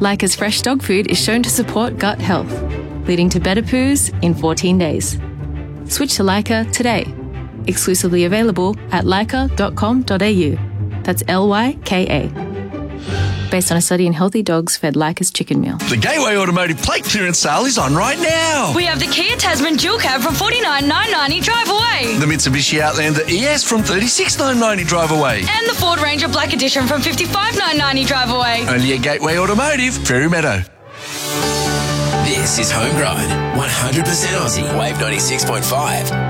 Leica's fresh dog food is shown to support gut health, leading to better poos in 14 days. Switch to Leica today. Exclusively available at leica.com.au. That's Lyka. Based on a study in healthy dogs fed Leica's chicken meal. The Gateway Automotive plate clearance sale is on right now. We have the Kia Tasman dual cab from $49,990 drive away. The Mitsubishi Outlander ES from $36,990 drive away. And the Ford Ranger Black Edition from $55,990 drive away. Only at Gateway Automotive, Fairy Meadow. This is Homegrown, 100% Aussie, Wave 96.5.